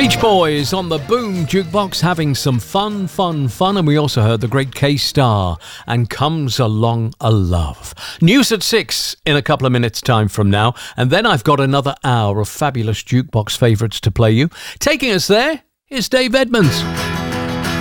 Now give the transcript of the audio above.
Beach Boys on the Boom Jukebox having some fun. And we also heard the great K-Star and Comes Along a Love. News at 6 in a couple of minutes' time from now. And then I've got another hour of fabulous jukebox favourites to play you. Taking us there is Dave Edmonds.